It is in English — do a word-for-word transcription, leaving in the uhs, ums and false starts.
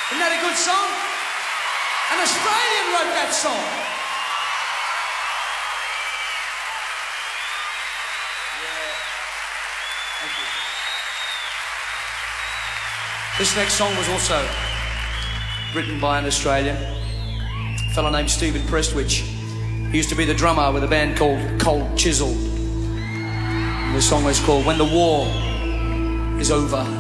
Isn't that a good song? An Australian wrote that song. Yeah. Thank you. This next song was also written by an Australian, a fellow named Stephen Prestwich. He used to be the drummer with a band called Cold Chisel. And the song is called When the War is Over.